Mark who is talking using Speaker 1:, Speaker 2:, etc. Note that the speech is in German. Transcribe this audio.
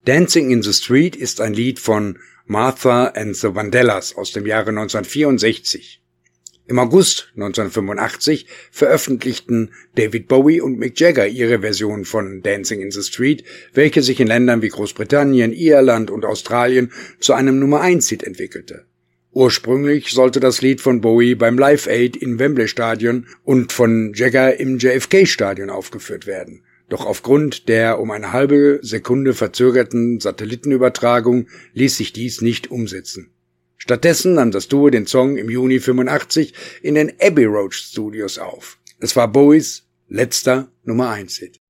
Speaker 1: Dancing in the Street ist ein Lied von Martha and the Vandellas aus dem Jahre 1964. Im August 1985 veröffentlichten David Bowie und Mick Jagger ihre Version von Dancing in the Street, welche sich in Ländern wie Großbritannien, Irland und Australien zu einem Nummer-1-Hit entwickelte. Ursprünglich sollte das Lied von Bowie beim Live Aid im Wembley Stadion und von Jagger im JFK Stadion aufgeführt werden. Doch aufgrund der um eine halbe Sekunde verzögerten Satellitenübertragung ließ sich dies nicht umsetzen. Stattdessen nahm das Duo den Song im Juni 85 in den Abbey Road Studios auf. Es war Bowies letzter Nummer-1-Hit.